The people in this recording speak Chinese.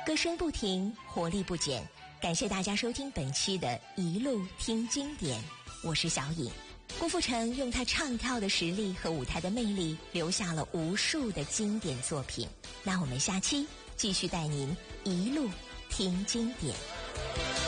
歌声不停，活力不减。感谢大家收听本期的一路听经典，我是小颖。郭富城用他唱跳的实力和舞台的魅力，留下了无数的经典作品。那我们下期继续带您一路听经典。